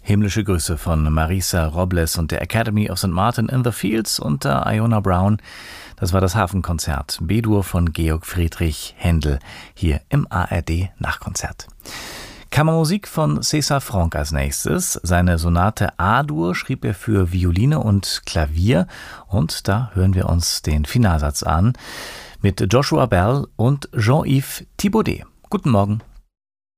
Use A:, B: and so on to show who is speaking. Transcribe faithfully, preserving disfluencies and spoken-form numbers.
A: Himmlische Grüße von Marisa Robles und der Academy of Sankt Martin in the Fields unter Iona Brown. Das war das Hafenkonzert B-Dur von Georg Friedrich Händel hier im A R D Nachkonzert. Kammermusik von César Franck als nächstes. Seine Sonate A-Dur schrieb er für Violine und Klavier und da hören wir uns den Finalsatz an mit Joshua Bell und Jean-Yves Thibaudet. Guten Morgen.